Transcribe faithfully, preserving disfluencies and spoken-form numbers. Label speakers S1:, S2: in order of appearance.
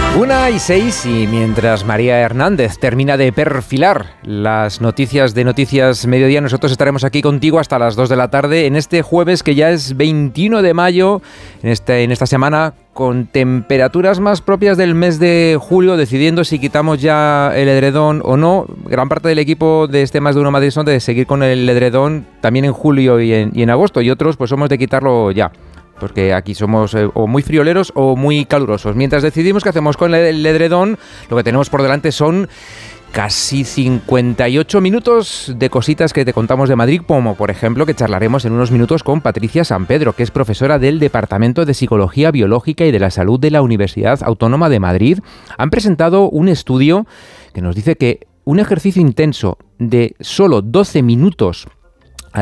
S1: Una y seis, y mientras María Hernández termina de perfilar las noticias de Noticias Mediodía, nosotros estaremos aquí contigo hasta las dos de la tarde en este jueves que ya es veintiuno de mayo, en, este, en esta semana con temperaturas más propias del mes de julio, decidiendo si quitamos ya el edredón o no. Gran parte del equipo de este Más de Uno Madrid son de seguir con el edredón también en julio y en, y en agosto, y otros pues somos de quitarlo ya. Porque aquí somos eh, o muy frioleros o muy calurosos. Mientras decidimos qué hacemos con el edredón, lo que tenemos por delante son casi cincuenta y ocho minutos de cositas que te contamos de Madrid, como por ejemplo que charlaremos en unos minutos con Patricia San Pedro, que es profesora del Departamento de Psicología Biológica y de la Salud de la Universidad Autónoma de Madrid. Han presentado un estudio que nos dice que un ejercicio intenso de solo doce minutos